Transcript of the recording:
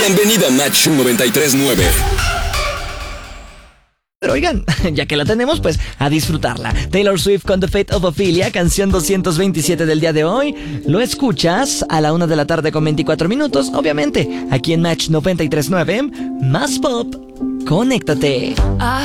Bienvenida a Match 93.9. Pero oigan, ya que la tenemos, pues a disfrutarla. Taylor Swift con The Fate of Ophelia, canción 227 del día de hoy. Lo escuchas a la 1 de la tarde con 24 minutos, obviamente, aquí en Match 93.9, más pop. Conéctate.